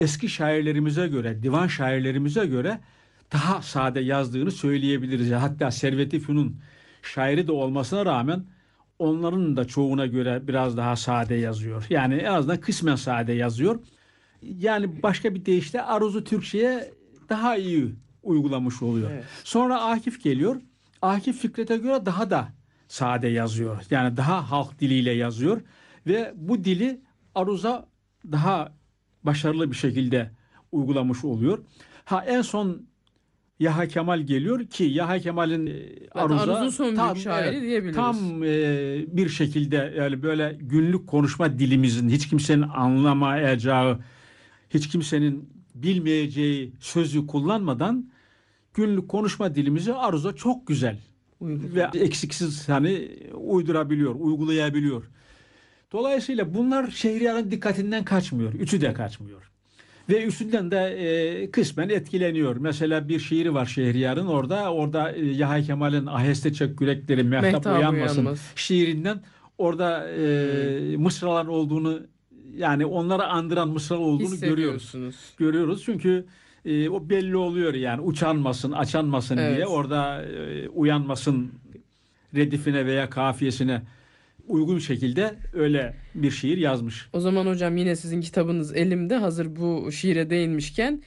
eski şairlerimize göre, divan şairlerimize göre daha sade yazdığını söyleyebiliriz. Hatta Servet-i Fünun şairi de olmasına rağmen onların da çoğuna göre biraz daha sade yazıyor. Yani en azından kısmen sade yazıyor. Yani başka bir deyişle aruzu Türkçe'ye daha iyi uygulamış oluyor. Evet. Sonra Akif geliyor. Akif Fikret'e göre daha da sade yazıyor. Yani daha halk diliyle yazıyor ve bu dili aruza daha başarılı bir şekilde uygulamış oluyor. En son Yahya Kemal geliyor ki Yahya Kemal'in Aruz'un aruza son büyük şairi diyebiliriz. tam bir şekilde yani böyle günlük konuşma dilimizin hiç kimsenin anlamayacağı, hiç kimsenin bilmeyeceği sözü kullanmadan günlük konuşma dilimizi aruza çok güzel ve eksiksiz hani uydurabiliyor, uygulayabiliyor. Dolayısıyla bunlar Şehriyar'ın dikkatinden kaçmıyor. Üçü de kaçmıyor. Ve üstünden de kısmen etkileniyor. Mesela bir şiiri var Şehriyar'ın orada Yahya Kemal'in aheste çek yürekleri mehtap uyanmasın şiirinden orada mısralar olduğunu yani onlara andıran mısralar olduğunu görüyoruz. Çünkü o belli oluyor yani uçanmasın, açanmasın diye orada uyanmasın redifine veya kafiyesine uygun şekilde öyle bir şiir yazmış. O zaman hocam yine sizin kitabınız elimde. Hazır bu şiire değinmişken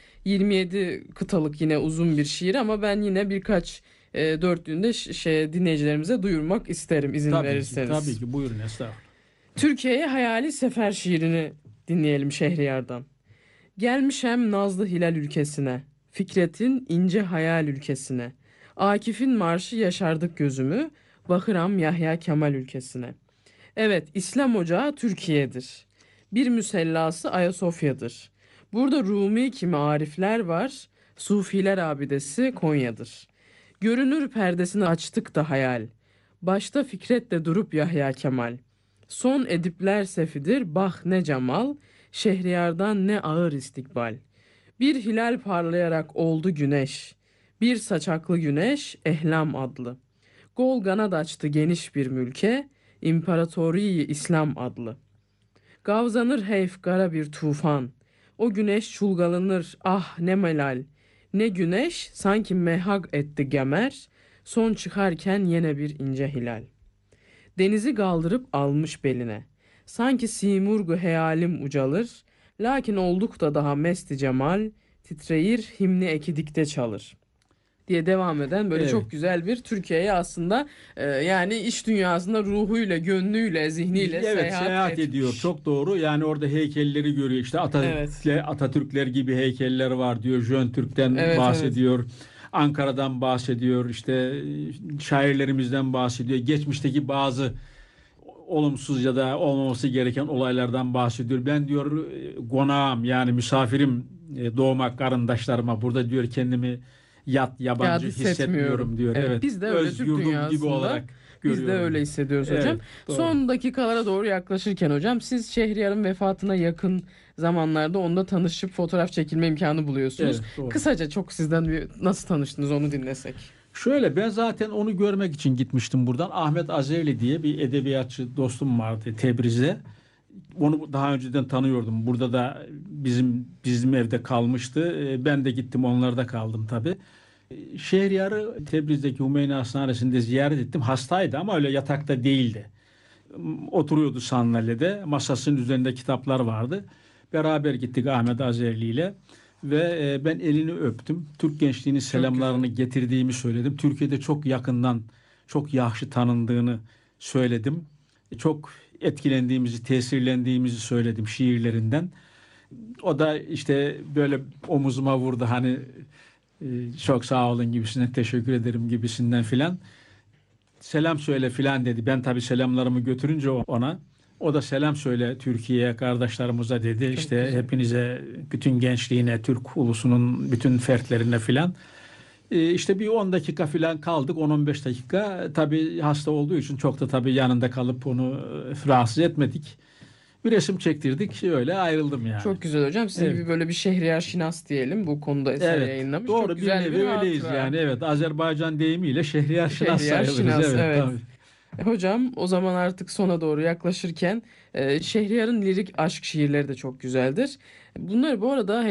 27 kıtalık yine uzun bir şiir ama ben yine birkaç dörtlüğünde dinleyicilerimize duyurmak isterim izin verirseniz. Tabii ki buyurun estağfurullah. Türkiye'ye hayali sefer şiirini dinleyelim Şehriyar'dan. Gelmişem nazlı hilal ülkesine, Fikret'in ince hayal ülkesine, Akif'in marşı yaşardık gözümü, bakıram Yahya Kemal ülkesine. Evet, İslam ocağı Türkiye'dir. Bir müsellası Ayasofya'dır. Burada Rumi kimi arifler var, Sufiler abidesi Konya'dır. Görünür perdesini açtık da hayal, başta Fikret'le durup Yahya Kemal. Son edipler sefidir, bah ne cemal, Şehriyar'dan ne ağır istikbal. Bir hilal parlayarak oldu güneş, bir saçaklı güneş Ehlam adlı. Gol kanat açtı geniş bir mülke, İmparatoriyi İslam adlı. Gavzanır heyf kara bir tufan, o güneş çulgalanır ah ne melal. Ne güneş sanki mehak etti gemer, son çıkarken yine bir ince hilal. Denizi kaldırıp almış beline, sanki simurgu heyalim ucalır, lakin olduk da daha mesti cemal, titreyir himni ekidikte çalır diye devam eden böyle çok güzel bir Türkiye'ye aslında yani iş dünyasında ruhuyla, gönlüyle, zihniyle seyahat ediyor. Çok doğru. Yani orada heykelleri görüyor. İşte Atatürkler gibi heykeller var diyor. Jön Türk'ten bahsediyor. Evet. Ankara'dan bahsediyor. İşte şairlerimizden bahsediyor. Geçmişteki bazı olumsuz ya da olmaması gereken olaylardan bahsediyor. Ben diyor konağım yani misafirim doğmak karındaşlarıma. Burada diyor kendimi yabancı hissetmiyorum diyor. Evet. Biz de öyle Türk dünyasında gibi olarak görüyorum. Biz de öyle hissediyoruz hocam. Doğru. Son dakikalara doğru yaklaşırken hocam siz Şehriyar'ın vefatına yakın zamanlarda onunla tanışıp fotoğraf çekilme imkanı buluyorsunuz. Evet, kısaca çok sizden nasıl tanıştınız onu dinlesek. Şöyle ben zaten onu görmek için gitmiştim buradan. Ahmet Azevli diye bir edebiyatçı dostum vardı Tebriz'de. Onu daha önceden tanıyordum. Burada da bizim evde kalmıştı. Ben de gittim onlarda kaldım tabii. Şehriyar'ı Tebriz'deki Hümeyni Hastanesi'nde ziyaret ettim. Hastaydı ama öyle yatakta değildi. Oturuyordu sandalyede. Masasının üzerinde kitaplar vardı. Beraber gittik Ahmet Azerli ile. Ve ben elini öptüm. Türk gençliğinin selamlarını getirdiğimi söyledim. Türkiye'de çok yakından, çok yaxşı tanındığını söyledim. Çok etkilendiğimizi, tesirlendiğimizi söyledim şiirlerinden. O da işte böyle omuzuma vurdu hani çok sağ olun gibisinden, teşekkür ederim gibisinden filan. Selam söyle filan dedi. Ben tabii selamlarımı götürünce ona. O da selam söyle Türkiye'ye, kardeşlerimize dedi. Çok işte güzel. Hepinize, bütün gençliğine, Türk ulusunun bütün fertlerine filan. İşte bir 10 dakika filan kaldık. 10-15 dakika. Tabii hasta olduğu için çok da tabii yanında kalıp onu rahatsız etmedik. Bir resim çektirdik. Öyle ayrıldım yani. Çok güzel hocam. Sizin gibi böyle bir Şehriyar şinas diyelim. Bu konuda eser yayınlamış. Doğru, çok güzel bir nevi öyleyiz yani. Evet. Azerbaycan deyimiyle Şehriyar şinas sayılırız. Evet. Hocam o zaman artık sona doğru yaklaşırken Şehriyar'ın lirik aşk şiirleri de çok güzeldir. Bunlar bu arada